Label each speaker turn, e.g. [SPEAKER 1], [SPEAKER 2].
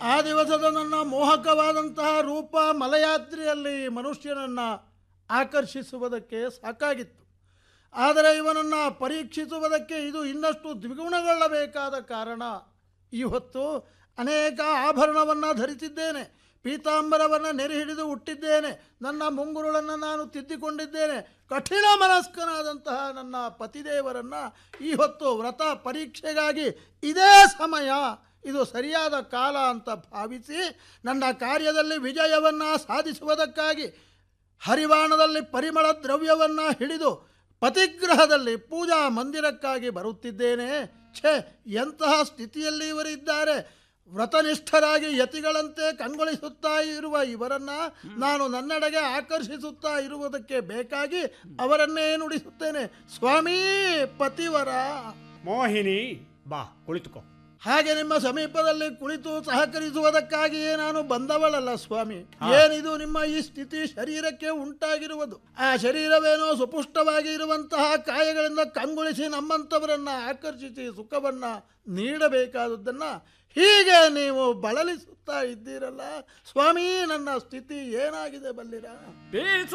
[SPEAKER 1] ಆ ದಿವಸದ ನನ್ನ ಮೋಹಕವಾದಂತಹ ರೂಪ ಮಲಯಾತ್ರಿಯಲ್ಲಿ ಮನುಷ್ಯನನ್ನು ಆಕರ್ಷಿಸುವುದಕ್ಕೆ ಸಾಕಾಗಿತ್ತು. ಆದರೆ ಇವನನ್ನು ಪರೀಕ್ಷಿಸುವುದಕ್ಕೆ ಇದು ಇನ್ನಷ್ಟು ದ್ವಿಗುಣಗೊಳ್ಳಬೇಕಾದ ಕಾರಣ ಇವತ್ತು ಅನೇಕ ಆಭರಣವನ್ನು ಧರಿಸಿದ್ದೇನೆ, ಪೀತಾಂಬರವನ್ನು ನೆರೆ ಹಿಡಿದು ಹುಟ್ಟಿದ್ದೇನೆ, ನನ್ನ ಮುಂಗುರುಳನ್ನು ನಾನು ತಿದ್ದಿಕೊಂಡಿದ್ದೇನೆ. ಕಠಿಣ ಮನಸ್ಕನಾದಂತಹ ನನ್ನ ಪತಿದೇವರನ್ನು ಈ ಹೊತ್ತು ವ್ರತ ಪರೀಕ್ಷೆಗಾಗಿ ಇದೇ ಸಮಯ, ಇದು ಸರಿಯಾದ ಕಾಲ ಅಂತ ಭಾವಿಸಿ ನನ್ನ ಕಾರ್ಯದಲ್ಲಿ ವಿಜಯವನ್ನು ಸಾಧಿಸುವುದಕ್ಕಾಗಿ ಹರಿವಾಣದಲ್ಲಿ ಪರಿಮಳ ದ್ರವ್ಯವನ್ನು ಹಿಡಿದು ಪತಿಗ್ರಹದಲ್ಲಿ ಪೂಜಾ ಮಂದಿರಕ್ಕಾಗಿ ಬರುತ್ತಿದ್ದೇನೆ. ಛೇ, ಎಂತಹ ಸ್ಥಿತಿಯಲ್ಲಿ ಇವರಿದ್ದಾರೆ! ವ್ರತನಿಷ್ಠರಾಗಿ ಯತಿಗಳಂತೆ ಕಂಗೊಳಿಸುತ್ತಾ ಇರುವ ಇವರನ್ನು ನಾನು ನನ್ನೆಡೆಗೆ ಆಕರ್ಷಿಸುತ್ತಾ ಇರುವುದಕ್ಕೆ ಬೇಕಾಗಿ ಅವರನ್ನೇ ನುಡಿಸುತ್ತೇನೆ. ಸ್ವಾಮೀ ಪತಿವರ.
[SPEAKER 2] ಮೋಹಿನಿ, ಬಾ ಕುಳಿತುಕೋ.
[SPEAKER 1] ಹಾಗೆ ನಿಮ್ಮ ಸಮೀಪದಲ್ಲಿ ಕುಳಿತು ಸಹಕರಿಸುವುದಕ್ಕಾಗಿಯೇ ನಾನು ಬಂದವಳಲ್ಲ ಸ್ವಾಮಿ. ಏನಿದು ನಿಮ್ಮ ಈ ಸ್ಥಿತಿ ಶರೀರಕ್ಕೆ ಉಂಟಾಗಿರುವುದು? ಆ ಶರೀರವೇನೋ ಸುಪುಷ್ಟವಾಗಿ ಇರುವಂತಹ ಕಾಯಗಳಿಂದ ಕಂಗೊಳಿಸಿ ನಮ್ಮಂಥವರನ್ನ ಆಕರ್ಷಿಸಿ ಸುಖವನ್ನ ನೀಡಬೇಕಾದದ್ದನ್ನ ಹೀಗೆ ನೀವು ಬಳಲಿಸುತ್ತಾ ಇದ್ದೀರಲ್ಲ ಸ್ವಾಮಿ. ನನ್ನ ಸ್ಥಿತಿ ಏನಾಗಿದೆ ಬಲ್ಲಿರಾ?